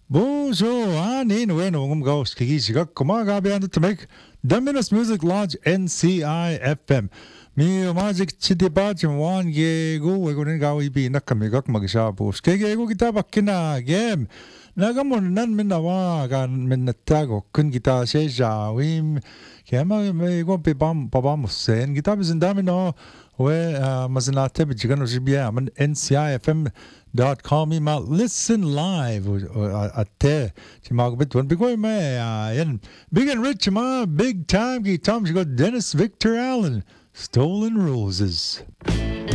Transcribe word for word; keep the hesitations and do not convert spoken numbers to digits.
Bonjour, anin bueno ngum gaus kiki sigak kumaga beyan to make the Minus Music Lodge N C I F M. Mi magic chiti bachim wan ge go we gonin gaw ibi nakamigak magshabos. Kege go kita bakina game. Nagamon nan minawa gan min natago kun kita sheja wim kema me go pe bam baba musen kita bizindamino we mazinate bijigan ujibia man N C I F M dot com ima listen live at te chimag bitwan bigoy me yan big and rich ma big time ki tom got Dennis Victor Allen Stolen Roses.